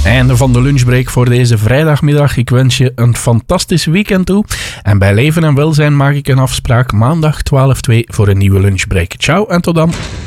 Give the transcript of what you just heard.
Einde van de lunchbreak voor deze vrijdagmiddag. Ik wens je een fantastisch weekend toe. En bij Leven en Welzijn maak ik een afspraak maandag 12/2 voor een nieuwe lunchbreak. Ciao en tot dan.